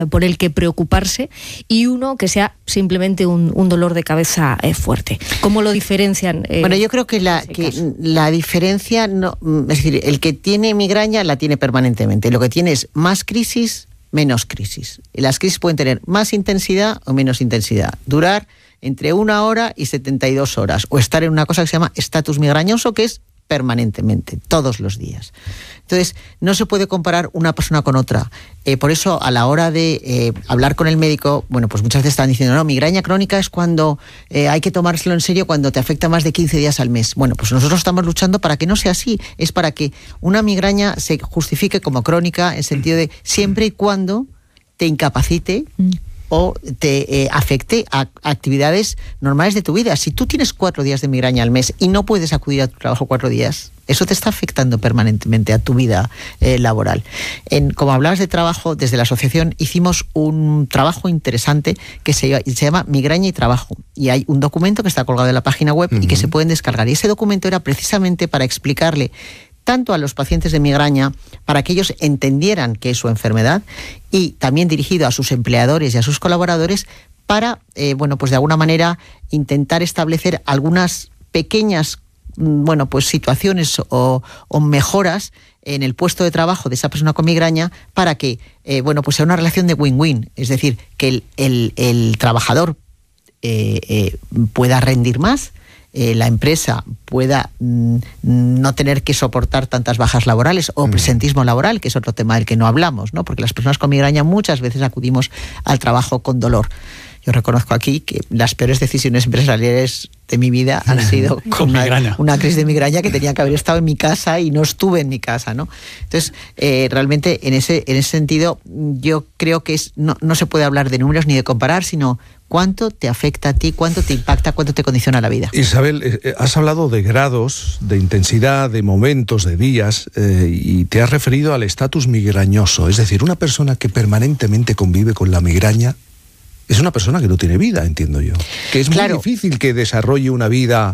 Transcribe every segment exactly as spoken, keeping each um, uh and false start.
por el que preocuparse y uno que sea simplemente un, un dolor de cabeza eh, fuerte. ¿Cómo lo diferencian? Eh, bueno, yo creo que la, que la diferencia, no, es decir, el que tiene migraña la tiene permanentemente. Lo que tiene es más crisis, menos crisis. Las crisis pueden tener más intensidad o menos intensidad. Durar entre una hora y setenta y dos horas. O estar en una cosa que se llama estatus migrañoso, que es permanentemente, todos los días. Entonces, no se puede comparar una persona con otra. Eh, por eso, a la hora de eh, hablar con el médico, bueno, pues muchas veces están diciendo, no, migraña crónica es cuando eh, hay que tomárselo en serio cuando te afecta más de quince días al mes. Bueno, pues nosotros estamos luchando para que no sea así. Es para que una migraña se justifique como crónica en sentido de siempre y cuando te incapacite mm. o te eh, afecte a actividades normales de tu vida. Si tú tienes cuatro días de migraña al mes y no puedes acudir a tu trabajo cuatro días, eso te está afectando permanentemente a tu vida eh, laboral. En, como hablabas de trabajo, desde la asociación hicimos un trabajo interesante que se, se llama Migraña y Trabajo. Y hay un documento que está colgado en la página web uh-huh. y que se pueden descargar. Y ese documento era precisamente para explicarle tanto a los pacientes de migraña, para que ellos entendieran qué es su enfermedad, y también dirigido a sus empleadores y a sus colaboradores para, eh, bueno, pues de alguna manera intentar establecer algunas pequeñas, bueno, pues situaciones o, o mejoras en el puesto de trabajo de esa persona con migraña para que, eh, bueno, pues sea una relación de win-win, es decir, que el, el, el trabajador eh, eh, pueda rendir más, Eh, la empresa pueda mm, no tener que soportar tantas bajas laborales o presentismo laboral, que es otro tema del que no hablamos, ¿no? Porque las personas con migraña muchas veces acudimos al trabajo con dolor. Yo reconozco aquí que las peores decisiones empresariales de mi vida han sido con, con una, una crisis de migraña que tenía que haber estado en mi casa y no estuve en mi casa, ¿no? Entonces, eh, realmente en ese, en ese sentido, yo creo que es, no, no se puede hablar de números ni de comparar, sino cuánto te afecta a ti, cuánto te impacta, cuánto te condiciona la vida. Isabel, eh, has hablado de grados, de intensidad, de momentos, de días, eh, y te has referido al estatus migrañoso. Es decir, una persona que permanentemente convive con la migraña es una persona que no tiene vida, entiendo yo. Que es claro. muy difícil que desarrolle una vida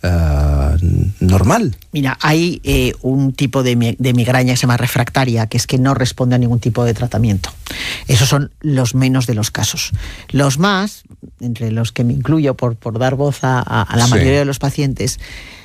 uh, normal. Mira, hay eh, un tipo de, de migraña que se llama refractaria, que es que no responde a ningún tipo de tratamiento. Esos son los menos de los casos. Los más, entre los que me incluyo por, por dar voz a, a la sí. mayoría de los pacientes...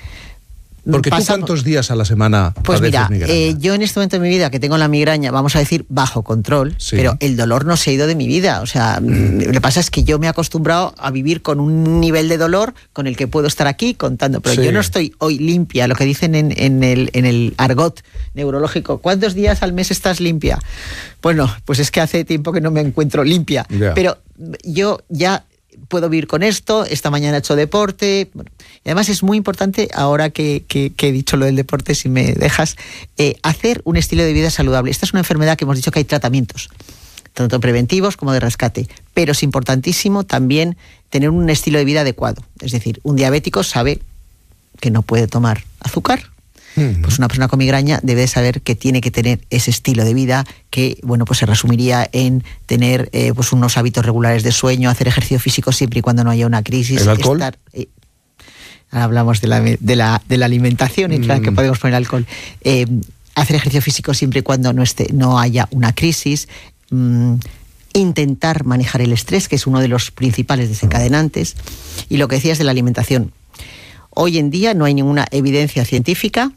Porque tú cuántos días a la semana pues mira, eh, yo en este momento de mi vida que tengo la migraña, vamos a decir, bajo control, sí. pero el dolor no se ha ido de mi vida. O sea, mm. lo que pasa es que yo me he acostumbrado a vivir con un nivel de dolor con el que puedo estar aquí contando, pero sí. yo no estoy hoy limpia, lo que dicen en, en, el, en el argot neurológico. ¿Cuántos días al mes estás limpia? Bueno, pues es que hace tiempo que no me encuentro limpia, yeah. pero yo ya... puedo vivir con esto, esta mañana he hecho deporte. Bueno, y además es muy importante, ahora que, que, que he dicho lo del deporte, si me dejas, eh, hacer un estilo de vida saludable. Esta es una enfermedad que hemos dicho que hay tratamientos, tanto preventivos como de rescate, pero es importantísimo también tener un estilo de vida adecuado. Es decir, un diabético sabe que no puede tomar azúcar. Pues una persona con migraña debe saber que tiene que tener ese estilo de vida que, bueno, pues se resumiría en tener eh, pues unos hábitos regulares de sueño, hacer ejercicio físico siempre y cuando no haya una crisis. ¿El alcohol? Estar, eh, ahora hablamos de la, de la, de la alimentación, y claro, mm. que podemos poner alcohol. Eh, hacer ejercicio físico siempre y cuando no, esté, no haya una crisis. Mm, intentar manejar el estrés, que es uno de los principales desencadenantes. Y lo que decías de la alimentación. Hoy en día no hay ninguna evidencia científica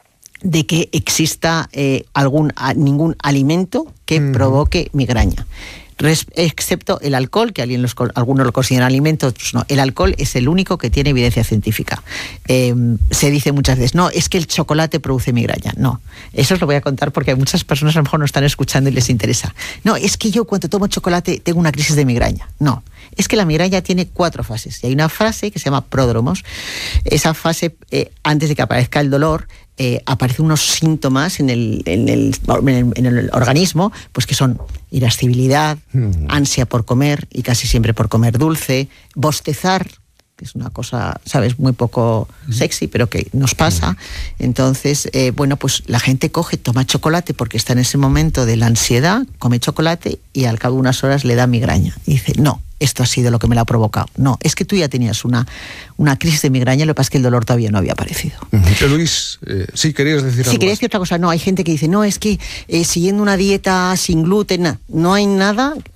de que exista eh, algún a, ningún alimento que mm. provoque migraña. Res, excepto el alcohol, que alguien los, algunos lo consideran alimento, otros no. El alcohol es el único que tiene evidencia científica. Eh, se dice muchas veces, no, es que el chocolate produce migraña. No, eso os lo voy a contar porque hay muchas personas a lo mejor no están escuchando y les interesa. No, es que yo cuando tomo chocolate tengo una crisis de migraña. No, es que la migraña tiene cuatro fases. Y hay una fase que se llama pródromos. Esa fase, eh, antes de que aparezca el dolor, Eh, aparecen unos síntomas en el, en, el, en, el, en el organismo, pues que son irascibilidad, mm. ansia por comer, y casi siempre por comer dulce, bostezar, que es una cosa, sabes, muy poco sexy, pero que nos pasa. Entonces, eh, bueno, pues la gente coge, toma chocolate porque está en ese momento de la ansiedad, come chocolate y al cabo de unas horas le da migraña. Y dice, no, esto ha sido lo que me la ha provocado. No, es que tú ya tenías una, una crisis de migraña, lo que pasa es que el dolor todavía no había aparecido. Uh-huh. Luis, eh, sí, querías decir sí, algo. Sí, quería decir otra cosa. No, hay gente que dice, no, es que eh, siguiendo una dieta sin gluten, no hay nada